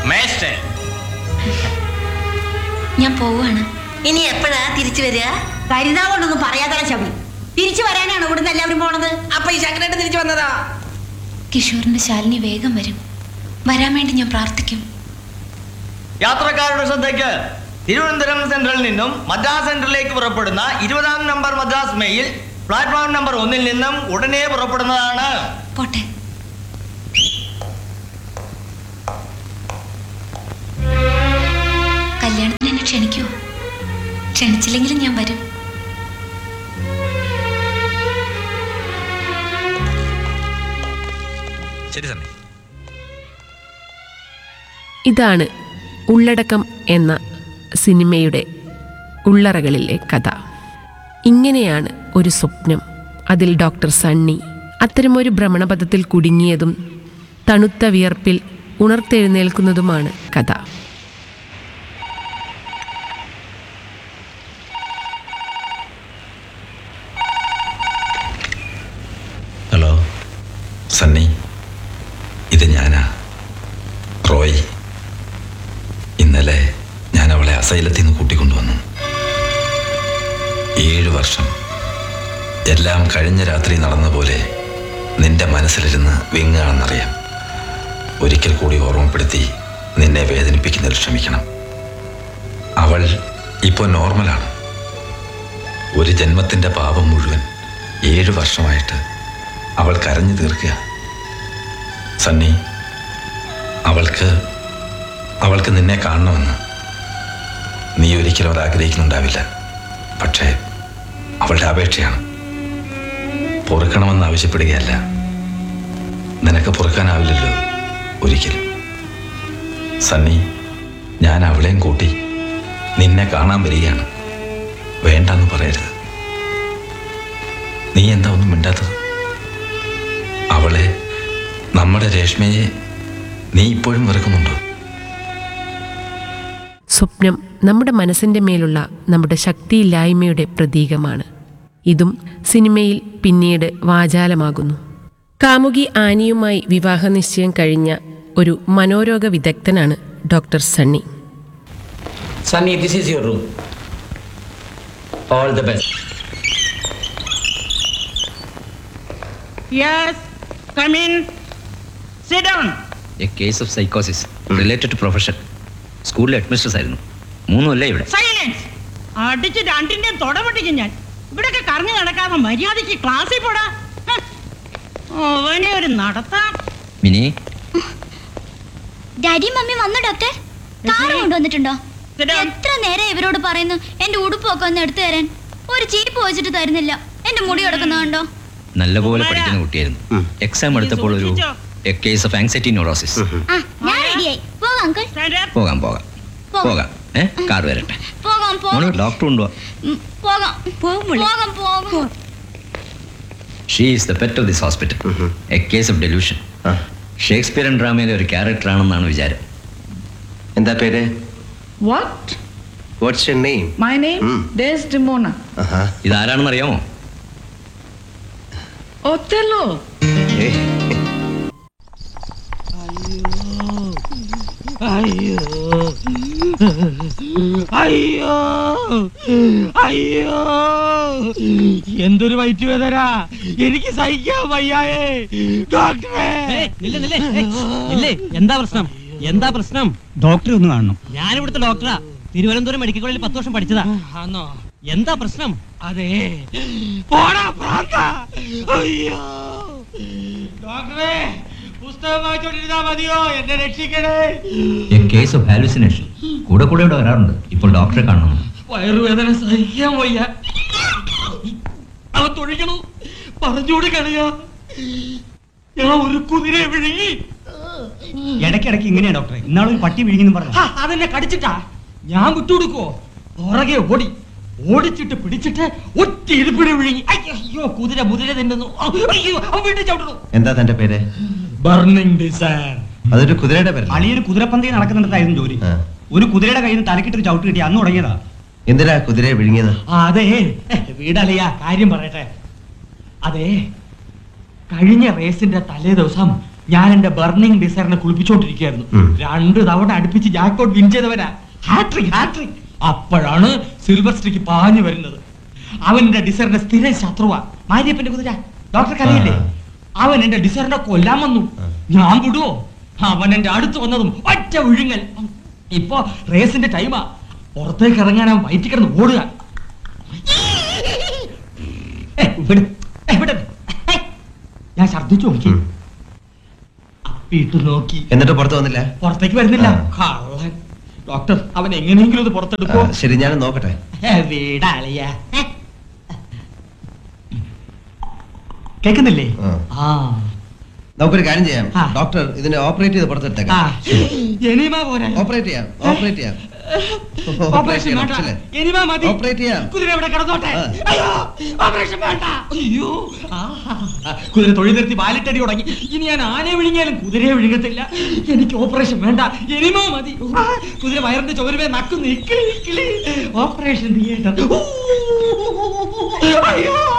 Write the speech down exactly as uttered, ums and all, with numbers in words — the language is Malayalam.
ഞാൻ പോവാണ്. ഇനി എപ്പോഴാ തിരിച്ചു വരിക? കരുതാ കൊണ്ടൊന്നും പറയാതെ ശബി. തിരിച്ചു വരാനാണ് ഇവിടുന്ന് എല്ലാവരും പോണത്. അപ്പൊ ഈ ശങ്കരേട്ടൻ തിരിച്ചു വന്നതാ? കിഷോറിന്റെ ശാലിനി വേഗം വരും. വരാൻ വേണ്ടി ഞാൻ പ്രാർത്ഥിക്കും. യാത്രക്കാരുടെ ശ്രദ്ധയ്ക്ക്, തിരുവനന്തപുരം സെൻട്രലിൽ നിന്നും മദ്രാസ് സെൻട്രലിലേക്ക് പുറപ്പെടുന്ന ഇരുപതാം number Madras mail platform number ഒന്നിൽ നിന്നും ഉടനെ പുറപ്പെടുന്നതാണ്. പോട്ടെ. കല്യാണത്തിന് എന്നെ ക്ഷണിക്കുമോ? ക്ഷണിച്ചില്ലെങ്കിലും ഞാൻ വരും. ഇതാണ് ഉള്ളടക്കം എന്ന സിനിമയുടെ ഉള്ളറകളിലെ കഥ. ഇങ്ങനെയാണ് ഒരു സ്വപ്നം. അതിൽ ഡോക്ടർ സണ്ണി അത്തരമൊരു ഭ്രമണപഥത്തിൽ കുടുങ്ങിയതും തണുത്ത വിയർപ്പിൽ ഉണർത്തെഴുന്നേൽക്കുന്നതുമാണ് കഥ. ഹലോ സണ്ണി, ഇത് ഞാനാ, റോയ്. ഇന്നലെ ഞാൻ അവളെ അസൈലത്തിൽ നിന്ന് കൂട്ടിക്കൊണ്ടുവന്നു. ഏഴു വർഷം എല്ലാം കഴിഞ്ഞ രാത്രി നടന്ന പോലെ നിന്റെ മനസ്സിലിരുന്ന് വിങ്ങാണെന്നറിയാം. ഒരിക്കൽ കൂടി ഓർമ്മപ്പെടുത്തി നിന്നെ വേദനിപ്പിക്കുന്നതിൽ ക്ഷമിക്കണം. അവൾ ഇപ്പോൾ നോർമലാണ്. ഒരു ജന്മത്തിൻ്റെ പാപം മുഴുവൻ ഏഴു വർഷമായിട്ട് അവൾ കരഞ്ഞു തീർക്കുക. സണ്ണി, അവൾക്ക് അവൾക്ക് നിന്നെ കാണണമെന്ന് നീ ഒരിക്കലും അത് ആഗ്രഹിക്കുന്നുണ്ടാവില്ല. പക്ഷേ അവളുടെ അപേക്ഷയാണ്. പൊറുക്കണമെന്ന് ആവശ്യപ്പെടുകയല്ല. നിനക്ക് പൊറുക്കാനാവില്ലല്ലോ ഒരിക്കലും. സണ്ണി, ഞാൻ അവളെയും കൂട്ടി നിന്നെ കാണാൻ വരികയാണ്. വേണ്ടെന്ന് പറയരുത്. നീ എന്താ ഒന്നും മിണ്ടാത്തത്? അവളെ, നമ്മുടെ രേഷ്മയെ നീ ഇപ്പോഴും വെറുക്കുന്നുണ്ടോ? സ്വപ്നം നമ്മുടെ മനസ്സിൻ്റെ മേലുള്ള നമ്മുടെ ശക്തിയില്ലായ്മയുടെ പ്രതീകമാണ്. ഇതും സിനിമയിൽ പിന്നീട് വാചാലമാകുന്നു. കാമുകി ആനിയുമായി വിവാഹ നിശ്ചയം കഴിഞ്ഞ ഒരു മനോരോഗ വിദഗ്ധനാണ് doctor Sunny. Sunny, this is your room. All the best. Yes, come in. Sit down. A case of psychosis related to profession. സ്കൂളിലെ ഹെഡ്മിസ്ട്രസ് ആയിരുന്നു. മൂന്നുമല്ലേ ഇവിടെ. സൈലൻസ്. അടിച്ച് രണ്ടിന്റെയും തുടപൊട്ടിക്കും ഞാൻ. ഇവിടെയൊക്കെ കറങ്ങി നടക്കാതെ മര്യാദയ്ക്ക് ക്ലാസ്സിൽ പോടാ. അവനെ ഒരു നടത്താം. മിനി, ഡാഡി മമ്മി വന്നു ഡോക്ടർ. കാർ കൊണ്ടുവന്നിട്ടുണ്ടോ? എത്ര നേരം ഇവരോട് പറയുന്നു എന്റെ ഉടുപ്പൊക്കെ ഒന്ന് എടുത്തു തരാൻ. ഒരു ചീപ്പ് വെച്ചിട്ട് തരുന്നില്ല. എന്റെ മുടി കിടക്കുന്നതുണ്ടോ? നല്ലപോലെ പഠിക്കുന്ന കുട്ടിയായിരുന്നു. എക്സാം എടുത്തപ്പോൾ ഒരു a case of anxiety neurosis. ഞാൻ റെഡിയായി. പോകാം അങ്കിൾ. പോകാം പോകാം പോകാം. ഏ കാർ വരട്ടെ. പോകാം പോകാം. ഡോക്ടർ ഉണ്ടോ? പോകാം പോകാം പോകാം. She is the pet of this hospital. A case of delusion. ഷേക്സ്പിയറൻ ഡ്രാമയിലെ ഒരു ക്യാരക്ടർ ആണെന്നാണ് വിചാരം. എന്താ പേര്? What? What's your name? My name Desdemona. ഇതാരാണെന്ന് അറിയാമോ? Othello. അയ്യോ അയ്യോ അയ്യോ, എന്തൊരു വയറ്റ് വേദന, എനിക്ക് സഹിക്കാൻ വയ്യായേ ഡോക്ടറെ. എന്താ പ്രശ്നം? എന്താ പ്രശ്നം? ഡോക്ടറെ ഒന്ന് കാണണം. ഞാനിവിടുത്തെ ഡോക്ടറാ. തിരുവനന്തപുരം മെഡിക്കൽ കോളേജിൽ പത്ത് വർഷം പഠിച്ചതാ. ആണോ? എന്താ പ്രശ്നം? അതെ, പോടാ പ്രാന്ത. അയ്യോ ഡോക്ടറെ, പുസ്തകം വായിച്ചോണ്ടിരുന്നാ മതിയോ? എന്നെ രക്ഷിക്കണേ. A case of hallucination. കൂടെ കൂടെ ഇവിടെ വരാറുണ്ട്. ഇപ്പോൾ ഡോക്ടറെ കാണണം. വയറുവേദന സഹിക്കാൻ വയ്യ. അവ തൊഴിക്കണു. പറഞ്ഞുകൂടി കളിയാ. ഞാൻ ഒരു കുതിരയെ വിഴുങ്ങി. ഇടയ്ക്കിടയ്ക്ക് ഇങ്ങനെയാ ഡോക്ടറെ. ഇന്നാളൊരു പട്ടി വിഴുങ്ങിന്ന് പറഞ്ഞു. അതെന്നെ കടിച്ചിട്ടാ. ഞാൻ വിട്ടുകൊടുക്കോ? പുറകെ ഓടി ഓടിച്ചിട്ട് പിടിച്ചിട്ട് ഒറ്റ ഇരിപ്പിടി വിഴുങ്ങി. അയ്യോ, കുതിര മുതിര തിന്നുന്നു. അയ്യോ, അവൻ വീട്ടിൽ ചവിട്ടുന്നു. എന്താ തന്റെ പേര്? Burning desire. അതൊരു കുതിരയുടെ പേര്. അളിയൊരു കുതിരപ്പന്തി നടക്കുന്നിടത്തായിരുന്നു ജോലി. ഒരു കുതിരയുടെ കയ്യിൽ നിന്ന് തലക്കിട്ടൊരു ചവിട്ട് കിട്ടി. അന്ന് തുടങ്ങിയതാ. എന്തിനാ കുതിരയെ വിഴുങ്ങിയത്? അതെ, വീടളിയാ, കാര്യം പറയട്ടെ. അതെ, കഴിഞ്ഞ റേസിന്റെ തലേ ദിവസം ഞാൻ എന്റെ ബർണിംഗ് ഡിസൈറിനെ കുളിപ്പിച്ചോണ്ടിരിക്കുകയായിരുന്നു. രണ്ട് തവണ അടുപ്പിച്ച് ജാക്ക്പോട്ട് വിൻ ചെയ്തവനാ. Hat trick hat trick. അപ്പോഴാണ് സിൽവർ സ്ട്രീക്ക് പാഞ്ഞു വരുന്നത്. അവൻ എന്റെ ഡിസൈറിന്റെ സ്ഥിരം ശത്രുവാ. മാരിയപ്പന്റെ കുതിര ഡോക്ടർക്ക് അറിയില്ലേ? അവൻ എന്റെ ഡിസൈറിനെ കൊല്ലാൻ വന്നു. ഞാൻ വിടുവോ? അവൻ എന്റെ അടുത്ത് വന്നതും ഒറ്റ വിഴുങ്ങൽ. ഇപ്പൊ റേസിന്റെ ടൈമാ. പുറത്തേക്ക് ഇറങ്ങാൻ അവൻ വയറ്റി കിടന്ന് ഓടുക. ഞാൻ ഛർദ്ദിച്ചു നോക്കി, അപ്പിട്ട് നോക്കി, എന്നിട്ട് പുറത്ത് വന്നില്ല. പുറത്തേക്ക് വരുന്നില്ല. കള്ളൻ. ഡോക്ടർ അവൻ എങ്ങനെയെങ്കിലും ഇത് പുറത്തെടുക്കോ? ശരി, ഞാൻ നോക്കട്ടെ. വീടാളിയ കേക്കുന്നില്ലേ? ആ, നമുക്കൊരു കാര്യം ചെയ്യാം. ഡോക്ടർ ഇതിനെ ഓപ്പറേറ്റ് ചെയ്ത് പുറത്തെടുത്തേക്കാം. ഓപ്പറേറ്റ് ചെയ്യാം, ഓപ്പറേറ്റ് ചെയ്യാം. ഓപ്പറേഷൻ വേണ്ട, എനിമ മതി. ഓപ്പറേറ്റ് ചെയ്യാം. കുതിര ഇവിടെ കിടന്നോട്ടെ. അയ്യോ, ഓപ്പറേഷൻ വേണ്ട. അയ്യോ, കുതിര തൊഴിൽ നിർത്തി വാലിട്ടടി തുടങ്ങി. ഇനി ഞാൻ ആനയെ വിഴുങ്ങിയാലും കുതിരയെ വിഴുങ്ങത്തില്ല. എനിക്ക് ഓപ്പറേഷൻ വേണ്ട, എനിമ മതി. കുതിര വയറിന്റെ ചോരുവേ നക്കുന്നു. Operation theatre. അയ്യോ